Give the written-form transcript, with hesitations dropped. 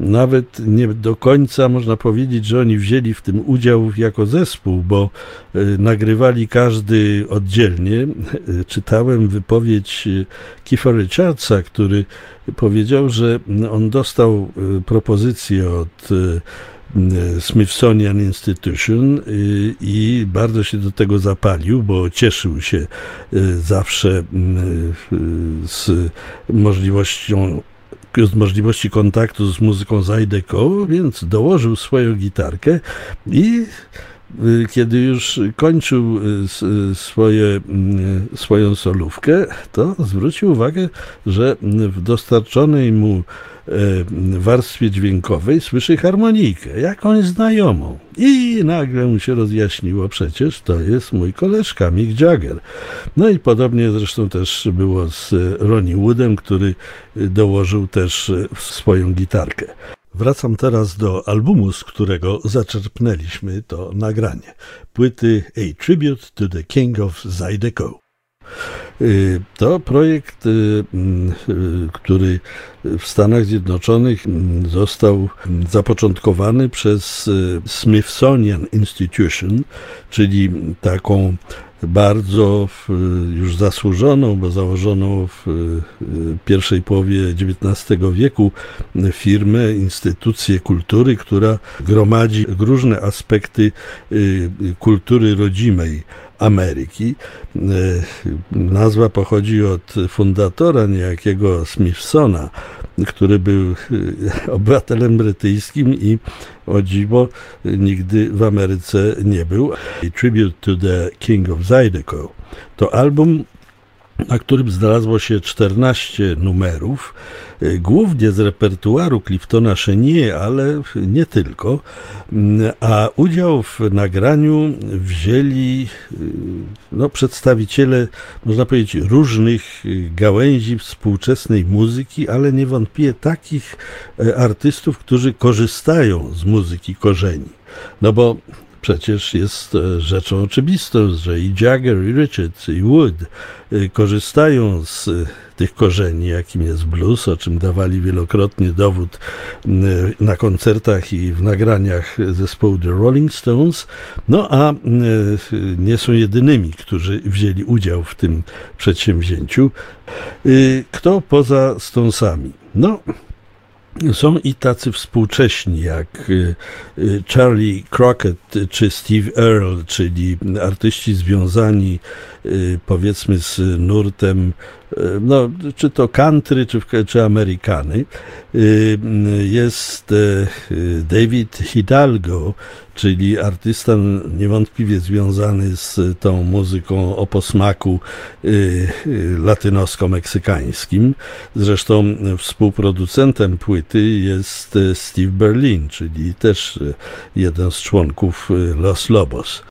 nawet nie do końca można powiedzieć, że oni wzięli w tym udział jako zespół, bo nagrywali każdy oddzielnie. Czytałem wypowiedź Keitha Richardsa, który powiedział, że on dostał propozycję od Smithsonian Institution i bardzo się do tego zapalił, bo cieszył się zawsze z możliwości kontaktu z muzyką Zydeco, więc dołożył swoją gitarkę i kiedy już kończył swoją solówkę, to zwrócił uwagę, że w dostarczonej mu warstwie dźwiękowej słyszy harmonikę, jakąś znajomą. I nagle mu się rozjaśniło, przecież to jest mój koleżka Mick Jagger. No i podobnie zresztą też było z Ronnie Woodem, który dołożył też swoją gitarkę. Wracam teraz do albumu, z którego zaczerpnęliśmy to nagranie. Płyty A Tribute to the King of Zydeco. To projekt, który w Stanach Zjednoczonych został zapoczątkowany przez Smithsonian Institution, czyli taką bardzo już zasłużoną, bo założoną w pierwszej połowie XIX wieku firmę, instytucję kultury, która gromadzi różne aspekty kultury rodzimej Ameryki. Nazwa pochodzi od fundatora niejakiego Smithsona, który był obywatelem brytyjskim i o dziwo nigdy w Ameryce nie był. A Tribute to the King of Zydeco to album, na którym znalazło się 14 numerów, głównie z repertuaru Cliftona Chenier, ale nie tylko, a udział w nagraniu wzięli przedstawiciele, można powiedzieć, różnych gałęzi współczesnej muzyki, ale niewątpliwie takich artystów, którzy korzystają z muzyki korzeni. No bo przecież jest rzeczą oczywistą, że i Jagger, i Richards, i Wood korzystają z tych korzeni, jakim jest blues, o czym dawali wielokrotnie dowód na koncertach i w nagraniach zespołu The Rolling Stones, no a nie są jedynymi, którzy wzięli udział w tym przedsięwzięciu. Kto poza Stonesami? No, są i tacy współcześni jak Charlie Crockett czy Steve Earle, czyli artyści związani powiedzmy z nurtem, czy to country, czy Amerykany. Jest David Hidalgo, czyli artysta niewątpliwie związany z tą muzyką o posmaku latynosko-meksykańskim. Zresztą współproducentem płyty jest Steve Berlin, czyli też jeden z członków Los Lobos.